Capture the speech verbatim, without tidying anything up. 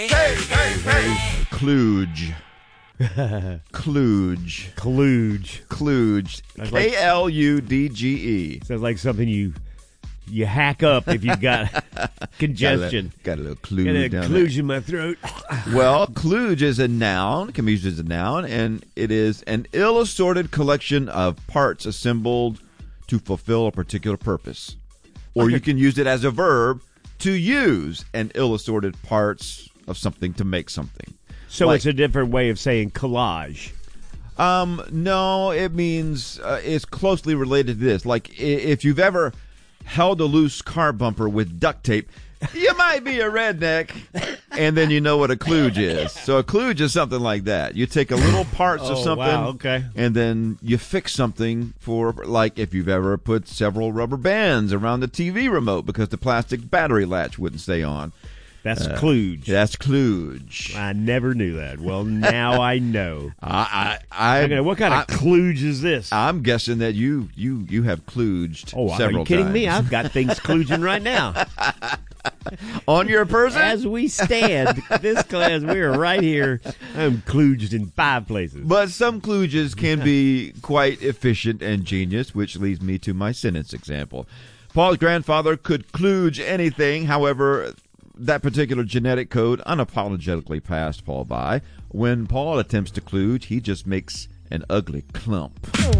Hey, hey, hey. Kludge. Kludge. Kludge. Kludge. That's like- K L U D G E. Sounds like something you you hack up if you've got congestion. Got a little kludge Got a down kludge in my throat. there. Well, kludge is a noun, can be used as a noun, and it is an ill-assorted collection of parts assembled to fulfill a particular purpose. Or you can use it as a verb to use an ill-assorted parts of something to make something. So Like- it's a different way of saying collage. Um, no, it means uh, it's closely related to this. Like i- if you've ever held a loose car bumper with duct tape, you might be a redneck, and then you know what a kludge is. So a kludge is something like that. You take a little parts of Oh, something, wow, okay. and then you fix something for, like if you've ever put several rubber bands around the T V remote because the plastic battery latch wouldn't stay on. That's Uh, kludge. That's kludge. I never knew that. Well, now I know. I, I, I, Okay, what kind of I, kludge is this? I'm guessing that you you you have kludged oh, are several you kidding times. me? I've got things kludging right now. On your person? As we stand, this class, we are right here. I'm kludged in five places. But some kludges can be quite efficient and genius, which leads me to my sentence example. Paul's grandfather could kludge anything. However, that particular genetic code unapologetically passed Paul by. When Paul attempts to kludge, he just makes an ugly clump.